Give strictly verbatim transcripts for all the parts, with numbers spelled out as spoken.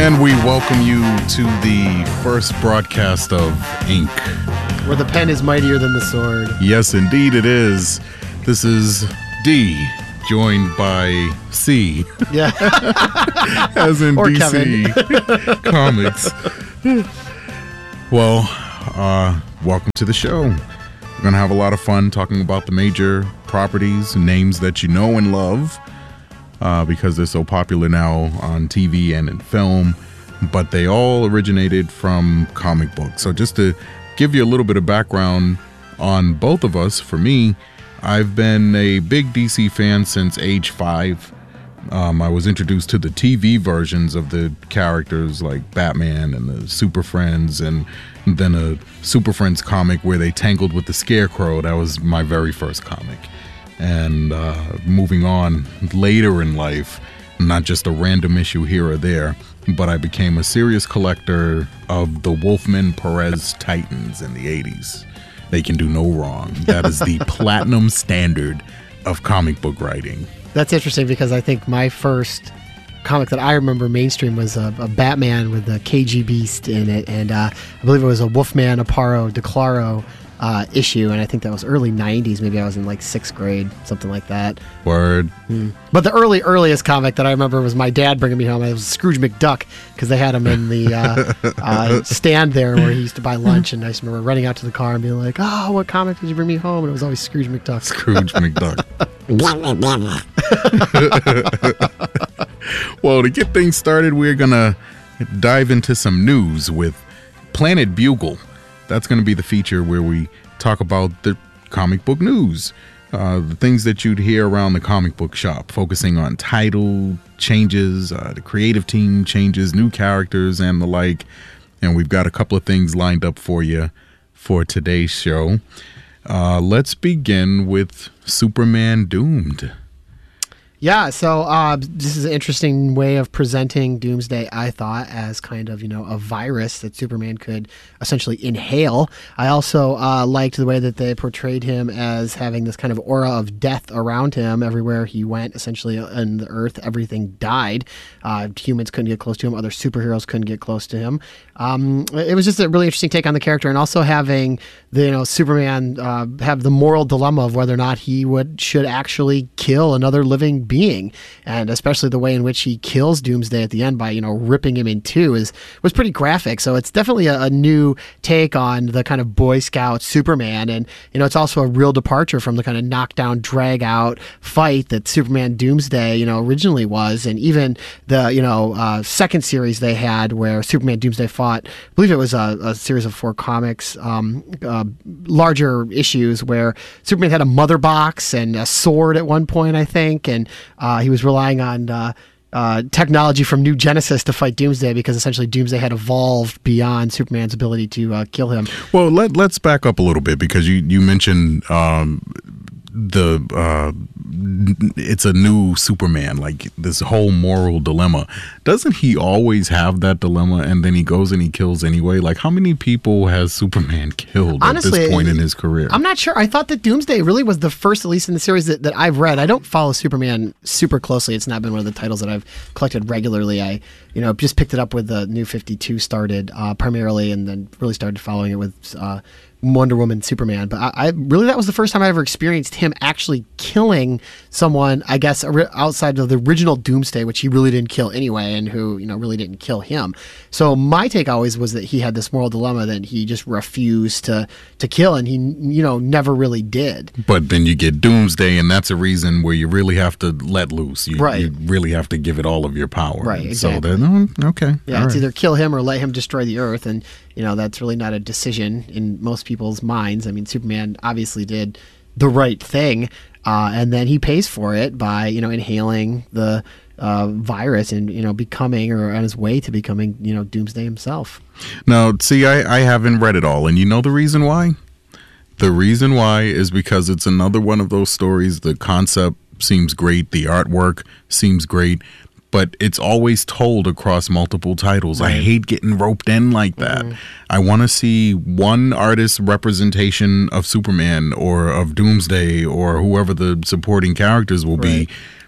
And we welcome you to the first broadcast of Ink. Where the pen is mightier than the sword. Yes, indeed it is. This is D, joined by C. Yeah. As in or D C Comics. Well, uh, welcome to the show. We're going to have a lot of fun talking about the major properties, names that you know and love. Uh, because they're so popular now on T V and in film, but they all originated from comic books. So just to give you a little bit of background on both of us, for me, I've been a big D C fan since age five. Um, I was introduced to the T V versions of the characters like Batman and the Super Friends, and then a Super Friends comic where they tangled with the Scarecrow. That was my very first comic. And uh, moving on later in life, not just a random issue here or there, but I became a serious collector of the Wolfman Perez Titans in the eighties. They can do no wrong. That is the platinum standard of comic book writing. That's interesting because I think my first comic that I remember mainstream was a, a Batman with the K G Beast in it, and uh, I believe it was a Wolfman Aparo Declaro Uh, issue, and I think that was early nineties. Maybe I was in like sixth grade, something like that. Word. Mm. But the early, earliest comic that I remember was my dad bringing me home. It was Scrooge McDuck, because they had him in the uh, uh, stand there where he used to buy lunch, and I just remember running out to the car and being like, oh, what comic did you bring me home? And it was always Scrooge McDuck. Scrooge McDuck. Well, to get things started, we're going to dive into some news with Planet Bugle. That's going to be the feature where we talk about the comic book news, uh, the things that you'd hear around the comic book shop, focusing on title changes, uh, the creative team changes, new characters, and the like. And we've got a couple of things lined up for you for today's show. Uh, let's begin with Superman Doomed. Yeah, so uh, this is an interesting way of presenting Doomsday, I thought, as kind of, you know, a virus that Superman could essentially inhale. I also uh, liked the way that they portrayed him as having this kind of aura of death around him. Everywhere he went, essentially, on the Earth, everything died. Uh, humans couldn't get close to him. Other superheroes couldn't get close to him. Um, it was just a really interesting take on the character, and also having the, you know, Superman uh, have the moral dilemma of whether or not he would should actually kill another living being, and especially the way in which he kills Doomsday at the end by, you know, ripping him in two is was pretty graphic. So it's definitely a, a new take on the kind of Boy Scout Superman, and you know, it's also a real departure from the kind of knockdown, drag out fight that Superman Doomsday, you know, originally was, and even the, you know, uh, second series they had where Superman Doomsday fought. I believe it was a, a series of four comics, um, uh, larger issues where Superman had a mother box and a sword at one point, I think, and uh, he was relying on uh, uh, technology from New Genesis to fight Doomsday because essentially Doomsday had evolved beyond Superman's ability to uh, kill him. Well, let, let's back up a little bit because you, you mentioned um, the uh, it's a new Superman, like this whole moral dilemma. Doesn't he always have that dilemma, and then he goes and he kills anyway? Like, how many people has Superman killed Honestly, at this point in his career? I'm not sure. I thought that Doomsday really was the first, at least in the series that, that I've read. I don't follow Superman super closely. It's not been one of the titles that I've collected regularly. I, you know, just picked it up with the New fifty-two started uh, primarily, and then really started following it with uh, Wonder Woman, Superman. But I, I really, that was the first time I ever experienced him actually killing someone, I guess, outside of the original Doomsday, which he really didn't kill anyway, and who, you know, really didn't kill him. So my take always was that he had this moral dilemma that he just refused to to kill, and he, you know, never really did. But then you get Doomsday, and that's a reason where you really have to let loose. You, right. you really have to give it all of your power. Right, exactly. So then, oh, okay. Yeah, all it's right. either kill him or let him destroy the Earth, and you know, that's really not a decision in most people's minds. I mean, Superman obviously did the right thing, uh, and then he pays for it by, you know, inhaling the uh, virus and, you know, becoming, or on his way to becoming, you know, Doomsday himself. Now, see, I, I haven't read it all, and you know the reason why? The reason why is because it's another one of those stories. The concept seems great, the artwork seems great, but it's always told across multiple titles. Right. I hate getting roped in like that. Mm-hmm. I want to see one artist's representation of Superman or of Doomsday or whoever the supporting characters will right. be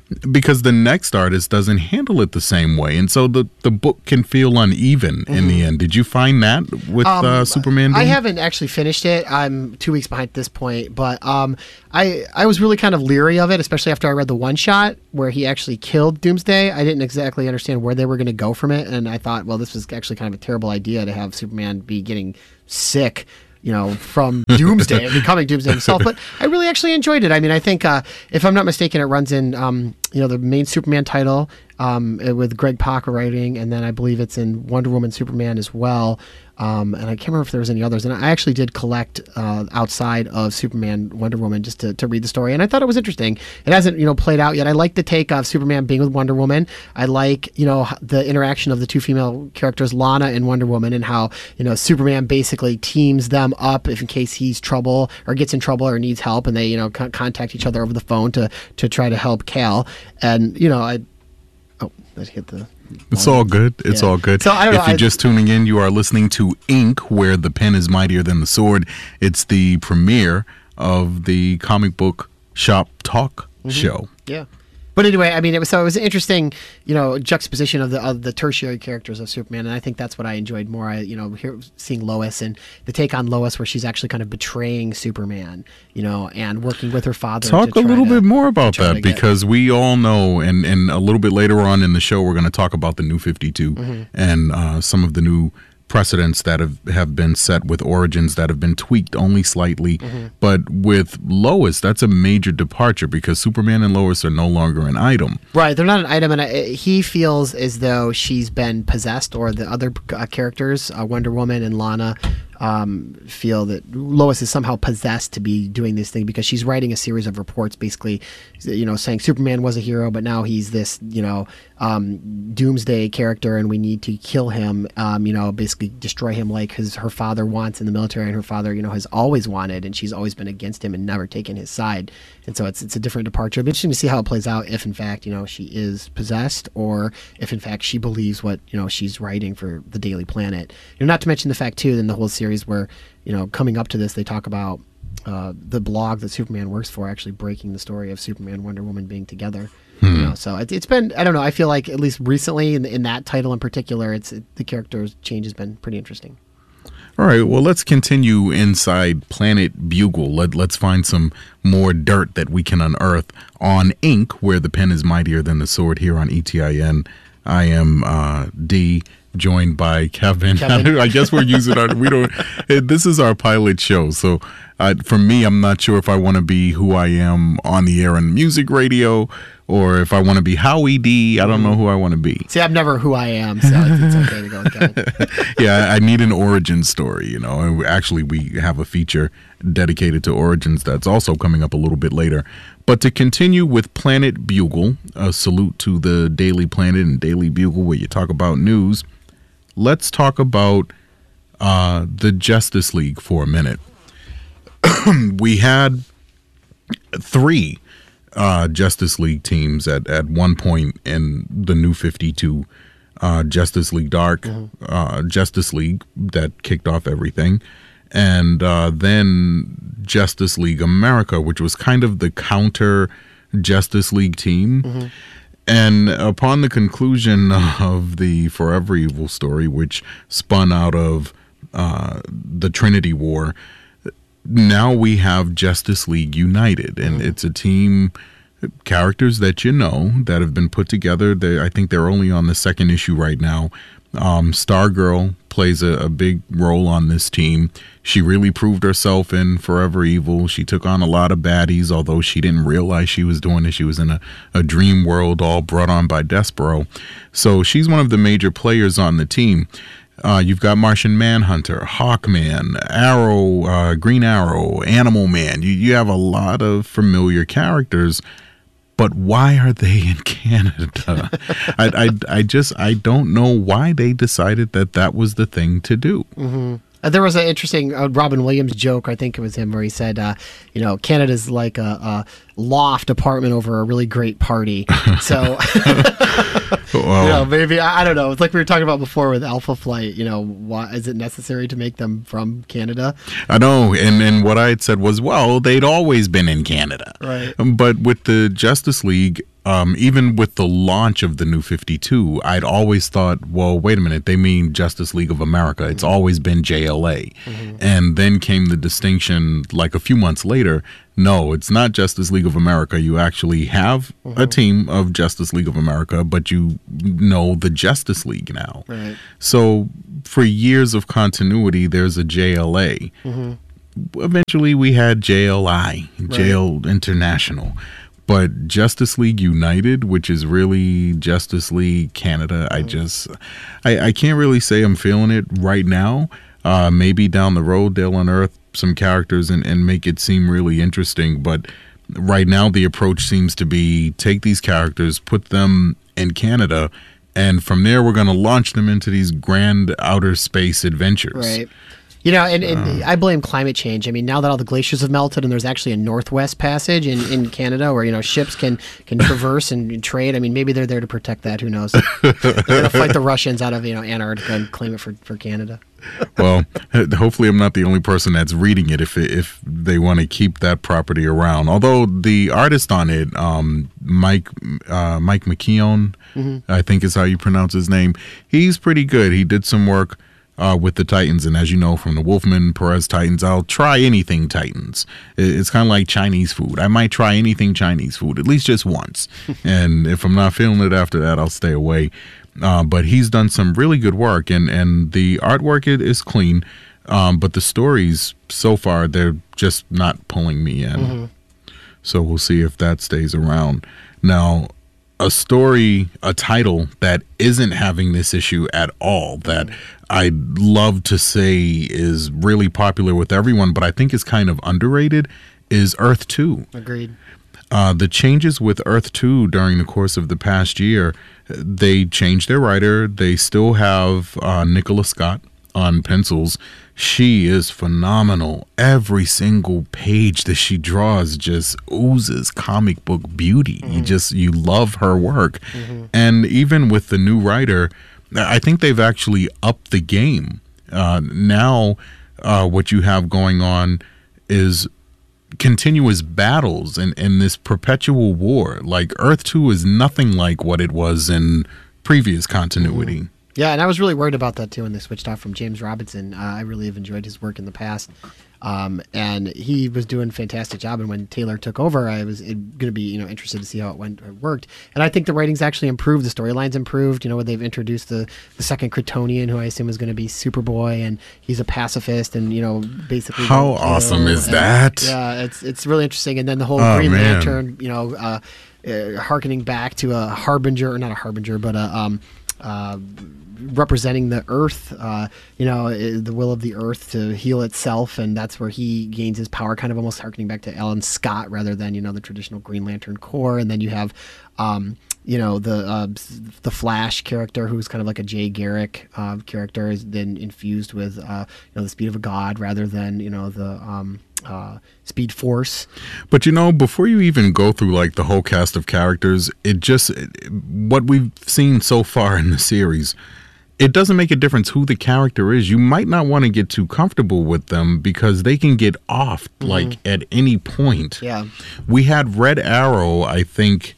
because the next artist doesn't handle it the same way, and so the, the book can feel uneven mm-hmm. in the end. Did you find that with um, uh, Superman Doom? I haven't actually finished it. I'm two weeks behind at this point, but um, I I was really kind of leery of it, especially after I read the one shot where he actually killed Doomsday. I didn't exactly understand where they were going to go from it, and I thought, well, this was actually kind of a terrible idea to have Superman be getting sick, you know, from Doomsday and becoming Doomsday himself. But I really actually enjoyed it. I mean, I think, uh, if I'm not mistaken, it runs in, um, you know, the main Superman title um, with Greg Pak writing, and then I believe it's in Wonder Woman, Superman as well. Um, and I can't remember if there was any others. And I actually did collect uh, outside of Superman, Wonder Woman, just to, to read the story. And I thought it was interesting. It hasn't, you know, played out yet. I like the take of Superman being with Wonder Woman. I like, you know, the interaction of the two female characters, Lana and Wonder Woman, and how, you know, Superman basically teams them up if in case he's trouble or gets in trouble or needs help, and they, you know, con- contact each other over the phone to to try to help Kal. And, you know, I oh, I hit the. It's all good. It's yeah. all good. So, I don't if know, you're I, just tuning in, you are listening to Ink, where the pen is mightier than the sword. It's the premiere of the comic book shop talk mm-hmm. show. Yeah. But anyway, I mean, it was so it was an interesting, you know, juxtaposition of the of the tertiary characters of Superman, and I think that's what I enjoyed more. I, you know, here seeing Lois and the take on Lois, where she's actually kind of betraying Superman, you know, and working with her father. Talk to a little to, bit more about that, get, because we all know, and and a little bit later on in the show, we're going to talk about the New fifty-two mm-hmm. and uh, some of the new precedents that have, have been set with origins that have been tweaked only slightly. Mm-hmm. But with Lois, that's a major departure, because Superman and Lois are no longer an item. Right, they're not an item, and I, he feels as though she's been possessed, or the other uh, characters, uh, Wonder Woman and Lana, um, feel that Lois is somehow possessed to be doing this thing, because she's writing a series of reports, basically, you know, saying Superman was a hero, but now he's this, you know, um, doomsday character, and we need to kill him, um, you know, basically destroy him like his her father wants in the military, and her father, you know, has always wanted, and she's always been against him and never taken his side. And so it's it's a different departure. It'll be interesting to see how it plays out, if in fact, you know, she is possessed, or if in fact she believes what, you know, she's writing for the Daily Planet. You know, not to mention the fact too, in the whole series where, you know, coming up to this, they talk about uh, the blog that Superman works for actually breaking the story of Superman, Wonder Woman being together. Hmm. You know, so it, it's been, I don't know, I feel like at least recently in, in that title in particular, it's it, the character's change has been pretty interesting. All right, well, let's continue inside Planet Bugle. Let, let's find some more dirt that we can unearth on Ink, where the pen is mightier than the sword, here on E T I N. I am uh, D, joined by Kevin. Kevin. I guess we're using our, we don't, this is our pilot show. So uh, for me, I'm not sure if I want to be who I am on the air and music radio, or if I want to be Howie D. I don't know who I want to be. See, I'm never who I am, so it's, it's okay to go with Kevin. Yeah, I need an origin story, you know. And actually, we have a feature dedicated to origins that's also coming up a little bit later. But to continue with Planet Bugle, a salute to the Daily Planet and Daily Bugle, where you talk about news, let's talk about uh, the Justice League for a minute. We had three uh, Justice League teams at, at one point in the New fifty-two. Uh, Justice League Dark, mm-hmm. uh, Justice League, that kicked off everything. And uh, then Justice League America, which was kind of the counter Justice League team. Mm-hmm. And upon the conclusion of the Forever Evil story, which spun out of uh, the Trinity War, now we have Justice League United. And mm-hmm. it's a team, characters that you know, that have been put together. They, I think they're only on the second issue right now. Um, Stargirl plays a, a big role on this team. She really proved herself in Forever Evil. She took on a lot of baddies, although she didn't realize she was doing it. She was in a, a dream world, all brought on by Despero. So she's one of the major players on the team. Uh, you've got Martian Manhunter, Hawkman, Arrow, uh, Green Arrow, Animal Man. You, you have a lot of familiar characters. But why are they in Canada? I, I, I just, I don't know why they decided that that was the thing to do. Mm-hmm. Uh, there was an interesting uh, Robin Williams joke, I think it was him, where he said, uh, you know, Canada's like a, a, loft apartment over a really great party. So, well, you know, maybe I, I don't know. It's like we were talking about before with Alpha Flight. You know, why is it necessary to make them from Canada? I know, and and what I had said was, well, they'd always been in Canada, right? But with the Justice League. Um, even with the launch of the New fifty-two, I'd always thought, well, wait a minute, they mean Justice League of America. It's mm-hmm. always been J L A. Mm-hmm. And then came the distinction like a few months later, no, it's not Justice League of America. You actually have mm-hmm. a team of Justice League of America, but you know the Justice League now. Right. So for years of continuity, there's a J L A. Mm-hmm. Eventually we had J L I, right. J L International. But Justice League United, which is really Justice League Canada, I just, I, I can't really say I'm feeling it right now. Uh, maybe down the road they'll unearth some characters and, and make it seem really interesting. But right now the approach seems to be take these characters, put them in Canada, and from there we're going to launch them into these grand outer space adventures. Right. You know, and, and uh, I blame climate change. I mean, now that all the glaciers have melted and there's actually a Northwest Passage in, in Canada where, you know, ships can, can traverse and trade. I mean, maybe they're there to protect that. Who knows? They're going to fight the Russians out of, you know, Antarctica and claim it for, for Canada. Well, hopefully I'm not the only person that's reading it if if they want to keep that property around. Although the artist on it, um, Mike uh, Mike McKeown, mm-hmm. I think is how you pronounce his name, he's pretty good. He did some work Uh, with the Titans, and as you know from the Wolfman Perez Titans, I'll try anything Titans. It's kind of like Chinese food. I might try anything Chinese food at least just once, and if I'm not feeling it after that, I'll stay away. Uh, but he's done some really good work, and and the artwork it is clean, um, but the stories so far they're just not pulling me in. Mm-hmm. So we'll see if that stays around. Now, a story, a title that isn't having this issue at all, that I'd love to say is really popular with everyone, but I think is kind of underrated, is Earth two. Agreed. Uh, the changes with Earth two during the course of the past year, they changed their writer. They still have uh, Nicola Scott on pencils. She is phenomenal. Every single page that she draws just oozes comic book beauty. Mm-hmm. You just, you love her work. Mm-hmm. And even with the new writer, I think they've actually upped the game. Uh, now, uh, what you have going on is continuous battles and, and this perpetual war. Like, Earth two is nothing like what it was in previous continuity. Mm-hmm. Yeah, and I was really worried about that too when they switched off from James Robinson. Uh, I really have enjoyed his work in the past. Um, and he was doing a fantastic job. And when Taylor took over, I was going to be, you know, interested to see how it went, it worked. And I think the writing's actually improved. The storyline's improved. You know, they've introduced the, the second Kryptonian, who I assume is going to be Superboy, and he's a pacifist, and, you know, basically. How awesome is that? Yeah, it's it's really interesting. And then the whole oh, Green man. Lantern, you know, uh, uh, harkening back to a harbinger, or not a harbinger, but a um, uh, representing the earth, uh, you know, the will of the earth to heal itself, and that's where he gains his power, kind of almost harkening back to Alan Scott rather than, you know, the traditional Green Lantern Corps. And then you have, um, you know, the uh, the Flash character, who's kind of like a Jay Garrick uh, character, is then infused with, uh, you know, the speed of a god rather than, you know, the um, uh, Speed Force. But, you know, before you even go through like the whole cast of characters, it just, it, what we've seen so far in the series, it doesn't make a difference who the character is. You might not want to get too comfortable with them because they can get off mm-hmm. like at any point. Yeah. We had Red Arrow, I think,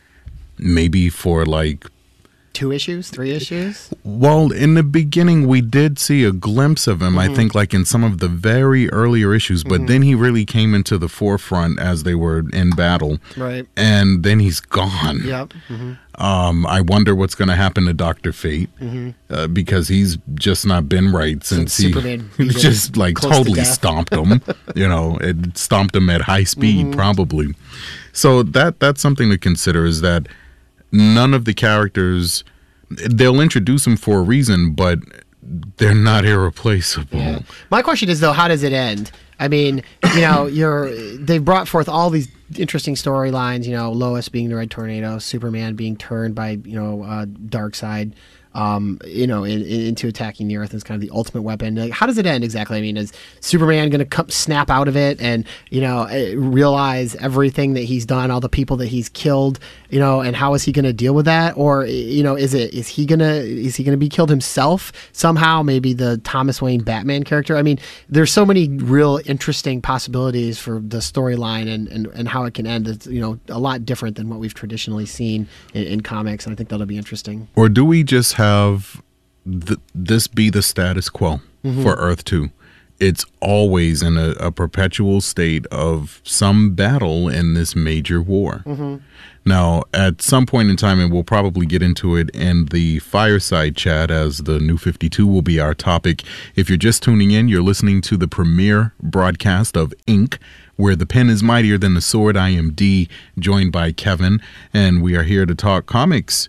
maybe for like two issues, three issues. Well, in the beginning, we did see a glimpse of him, mm-hmm. I think, like in some of the very earlier issues, but mm-hmm. then he really came into the forefront as they were in battle. Right. And then he's gone. Yep. Mm-hmm. Um, I wonder what's going to happen to Doctor Fate, mm-hmm. uh, because he's just not been right since, since he just like totally to stomped him. You know, it stomped him at high speed, mm-hmm. probably. So that that's something to consider, is that none of the characters, they'll introduce them for a reason, but they're not irreplaceable. Yeah. My question is, though, how does it end? I mean, you know, you're they've brought forth all these interesting storylines. You know, Lois being the Red Tornado, Superman being turned by you know uh, Darkseid. Um, you know, in, in, into attacking the Earth as kind of the ultimate weapon. Like, how does it end exactly? I mean, is Superman going to come snap out of it and you know realize everything that he's done, all the people that he's killed, you know, and how is he going to deal with that? Or you know, is it is he gonna is he going to be killed himself somehow? Maybe the Thomas Wayne Batman character. I mean, there's so many real interesting possibilities for the storyline and, and and how it can end. It's you know a lot different than what we've traditionally seen in, in comics, and I think that'll be interesting. Or do we just have have th- this be the status quo mm-hmm. for Earth two? It's always in a, a perpetual state of some battle in this major war. Mm-hmm. Now, at some point in time, and we'll probably get into it in the fireside chat as the New fifty-two will be our topic. If you're just tuning in, you're listening to the premiere broadcast of Ink, where the pen is mightier than the sword. I am D, joined by Kevin, and we are here to talk comics.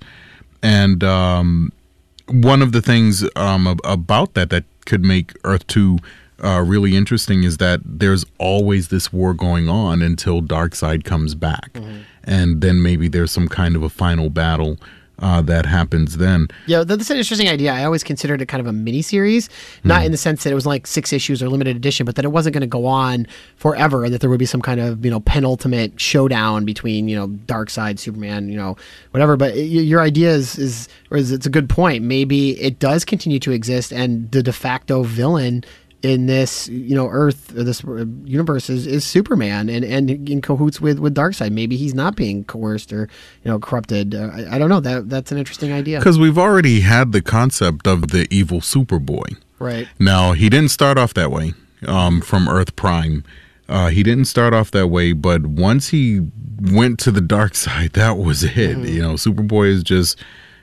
And um one of the things um, about that that could make Earth two uh, really interesting is that there's always this war going on until Darkseid comes back. Mm-hmm. And then maybe there's some kind of a final battle uh, that happens then. Yeah, that's an interesting idea. I always considered it kind of a mini-series, not mm. in the sense that it was like six issues or limited edition, but that it wasn't going to go on forever, that there would be some kind of, you know, penultimate showdown between, you know, Darkseid, Superman, you know, whatever. But it, your idea is, is, or is, it's a good point. Maybe it does continue to exist, and the de facto villain in this, you know, Earth, or this universe is, is Superman, and, and in cahoots with, with Darkseid. Maybe he's not being coerced or, you know, corrupted. Uh, I, I don't know. That that's an interesting idea. Because we've already had the concept of the evil Superboy. Right. Now, he didn't start off that way um, from Earth Prime. Uh, he didn't start off that way, but once he went to the dark side, that was it. Mm-hmm. You know, Superboy is just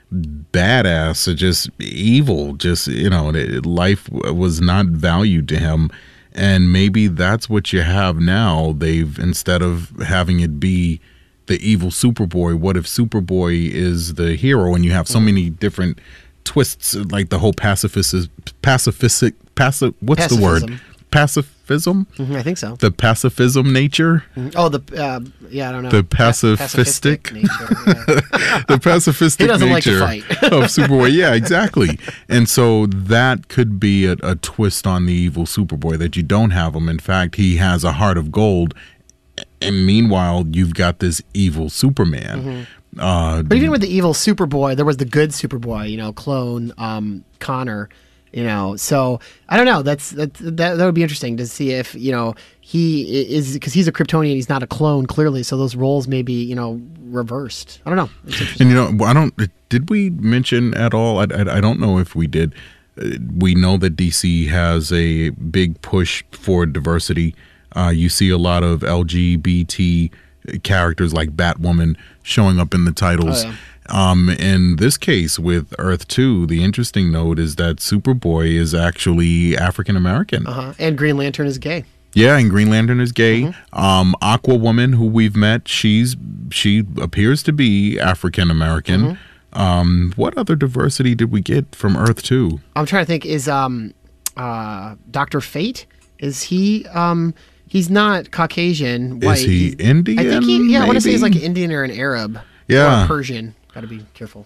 badass, just evil, just, you know, life was not valued to him. And maybe that's what you have now. They've, instead of having it be the evil Superboy, what if Superboy is the hero, and you have so many different twists, like the whole pacifist, pacifistic, passive, what's Pacifism. the word? Pacifism? Mm-hmm, I think so. The pacifism nature? Mm-hmm. Oh, the, uh, yeah, I don't know. The pacifistic? Pa- nature, yeah. The pacifistic he doesn't nature like to fight. of Superboy. Yeah, exactly. And so that could be a, a twist on the evil Superboy, that you don't have him. In fact, he has a heart of gold. And meanwhile, you've got this evil Superman. Mm-hmm. Uh, but even with the evil Superboy, there was the good Superboy, you know, clone um, Connor. You know, so I don't know. That's that, that that would be interesting to see if, you know, he is, because he's a Kryptonian, he's not a clone, clearly. So those roles may be, you know, reversed. I don't know. It's interesting. And you know, I don't. Did we mention at all? I, I, I don't know if we did. Uh, we know that D C has a big push for diversity. Uh, you see a lot of L G B T characters like Batwoman showing up in the titles. Oh, yeah. Um, in this case with Earth two, the interesting note is that Superboy is actually African American. Uh-huh. And Green Lantern is gay. Yeah, and Green Lantern is gay. Mm-hmm. Um, Aquawoman, who we've met, she's she appears to be African American. Mm-hmm. Um, what other diversity did we get from Earth two? I'm trying to think. Is um, uh, Doctor Fate? Is he? Um, he's not Caucasian. White. Is he he's, Indian? I think he. Yeah, maybe? I want to say he's like an Indian or an Arab. Yeah, or Persian. Got to be careful.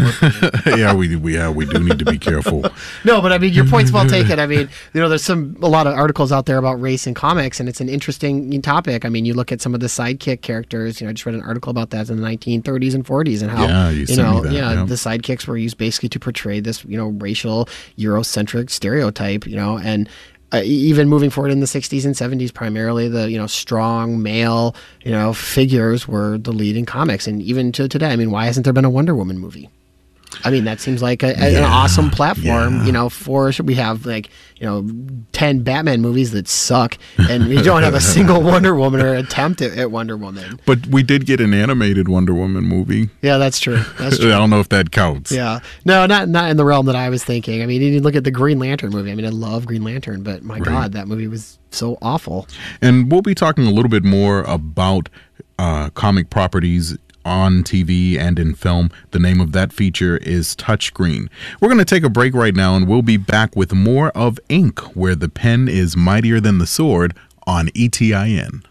yeah, we we yeah we do need to be careful. No, but I mean, your point's well taken. I mean, you know, there's some a lot of articles out there about race in comics, and it's an interesting topic. I mean, you look at some of the sidekick characters. You know, I just read an article about that in the nineteen thirties and forties, and how yeah, you, you know, that, yeah, yeah, the sidekicks were used basically to portray this, you know, racial Eurocentric stereotype. You know, and Uh, even moving forward in the sixties and seventies, primarily the, you know, strong male, you know, figures were the lead in comics. And even to today, I mean, why hasn't there been a Wonder Woman movie? I mean, that seems like a, a, yeah, an awesome platform, yeah. you know, for, we have like, you know, ten Batman movies that suck, and we don't have a single Wonder Woman or attempt at, at Wonder Woman. But we did get an animated Wonder Woman movie. Yeah, that's true. That's true. I don't know if that counts. Yeah. No, not not in the realm that I was thinking. I mean, you look at the Green Lantern movie. I mean, I love Green Lantern, but my right. God, that movie was so awful. And we'll be talking a little bit more about uh, comic properties on T V and in film. The name of that feature is Touchscreen. We're going to take a break right now, and we'll be back with more of Ink, where the pen is mightier than the sword, on E T I N.